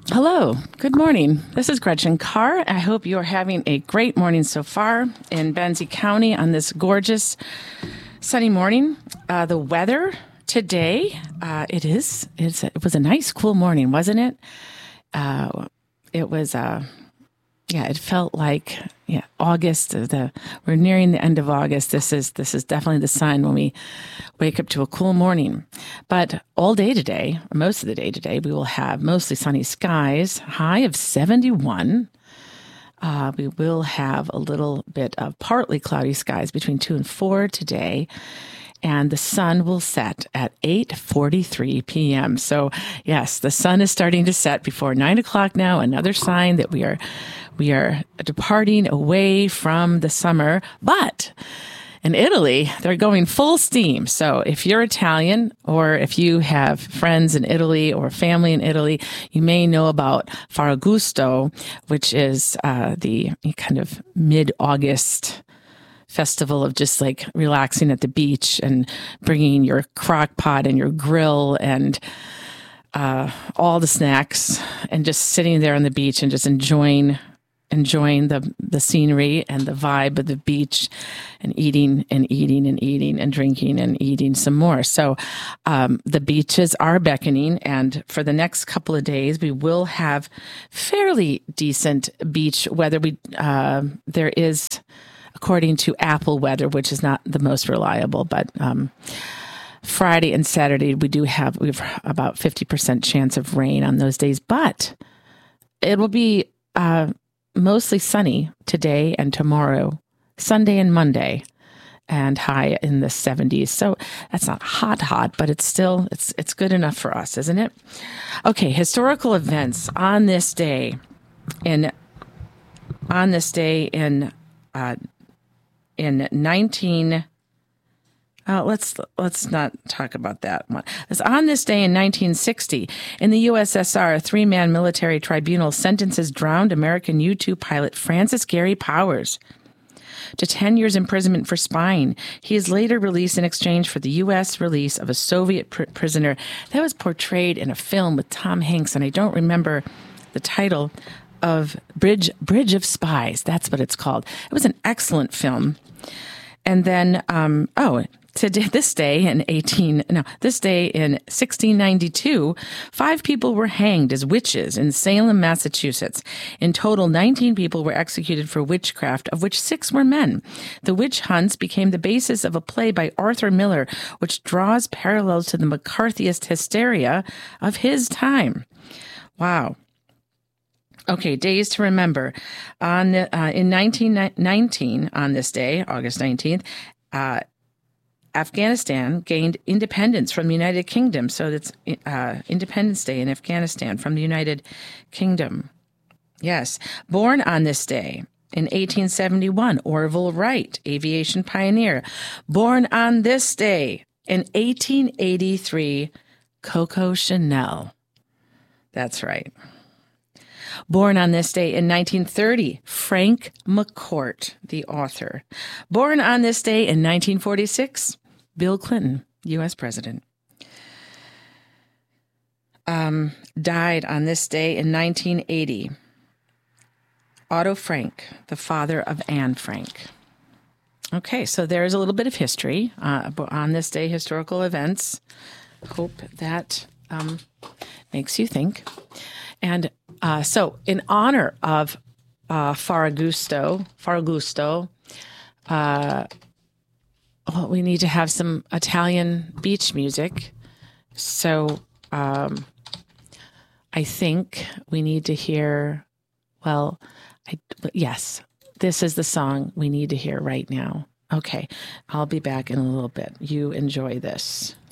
Hello, good morning. This is Gretchen Carr. I hope you are having a great morning so far in Benzie County on this gorgeous sunny morning. The weather today, it was a nice cool morning, wasn't it? It was, it felt like, August. We're nearing the end of August. This is definitely the sign when we wake up to a cool morning. But all day today, or most of the day today, we will have mostly sunny skies, high of 71. We will have a little bit of partly cloudy skies between 2 and 4 today. And the sun will set at 8:43 p.m. So yes, the sun is starting to set before 9 o'clock now. Another sign that we are departing away from the summer. But in Italy, they're going full steam. So if you're Italian or if you have friends in Italy or family in Italy, you may know about Ferragosto, which is the kind of mid-August festival of just like relaxing at the beach and bringing your crock pot and your grill and all the snacks and just sitting there on the beach and just enjoying the scenery and the vibe of the beach and eating and eating and eating and drinking and eating some more. So the beaches are beckoning, and for the next couple of days, we will have fairly decent beach weather. There is, according to Apple Weather, which is not the most reliable, but Friday and Saturday, we have about 50% chance of rain on those days, but it will be mostly sunny today and tomorrow, Sunday and Monday, and high in the 70s. So that's not hot, but it's still, it's good enough for us, isn't it? Okay, historical events on this day in 19 let's not talk about that one. It's on this day in 1960, in the USSR, a 3-man military tribunal sentences drowned American U-2 pilot Francis Gary Powers to 10 years imprisonment for spying. He is later released in exchange for the U.S. release of a Soviet prisoner that was portrayed in a film with Tom Hanks, and I don't remember the title of Bridge of Spies. That's what it's called. It was an excellent film. And then, this day in 1692, 5 people were hanged as witches in Salem, Massachusetts. In total, 19 people were executed for witchcraft, of which 6 were men. The witch hunts became the basis of a play by Arthur Miller, which draws parallels to the McCarthyist hysteria of his time. Wow. Okay, days to remember. In 1919, on this day, August 19th, Afghanistan gained independence from the United Kingdom. So that's Independence Day in Afghanistan from the United Kingdom. Yes. Born on this day in 1871, Orville Wright, aviation pioneer. Born on this day in 1883, Coco Chanel. That's right. Born on this day in 1930, Frank McCourt, the author. Born on this day in 1946, Bill Clinton, U.S. President. Died on this day in 1980, Otto Frank, the father of Anne Frank. Okay, so there's a little bit of history on this day, historical events. Hope that makes you think. And so in honor of Ferragosto, we need to have some Italian beach music. So I think we need to hear, yes, this is the song we need to hear right now. Okay, I'll be back in a little bit. You enjoy this.